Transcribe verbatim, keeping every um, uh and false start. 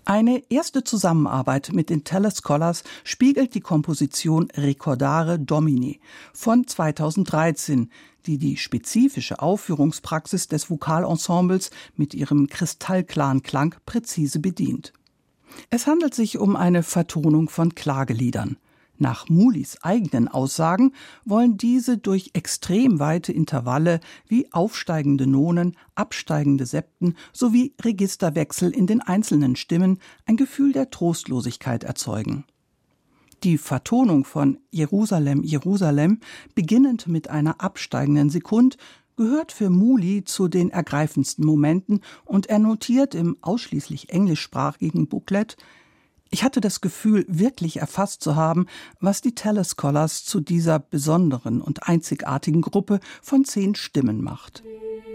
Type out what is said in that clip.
Eine erste Zusammenarbeit mit den Teller Scholars spiegelt die Komposition Ricordare Domini von zweitausenddreizehn, die die spezifische Aufführungspraxis des Vokalensembles mit ihrem kristallklaren Klang präzise bedient. Es handelt sich um eine Vertonung von Klageliedern. Nach Mulis eigenen Aussagen wollen diese durch extrem weite Intervalle wie aufsteigende Nonen, absteigende Septen sowie Registerwechsel in den einzelnen Stimmen ein Gefühl der Trostlosigkeit erzeugen. Die Vertonung von Jerusalem, Jerusalem, beginnend mit einer absteigenden Sekund, gehört für Muli zu den ergreifendsten Momenten und er notiert im ausschließlich englischsprachigen Booklet: Ich hatte das Gefühl, wirklich erfasst zu haben, was die Teller Scholars zu dieser besonderen und einzigartigen Gruppe von zehn Stimmen macht.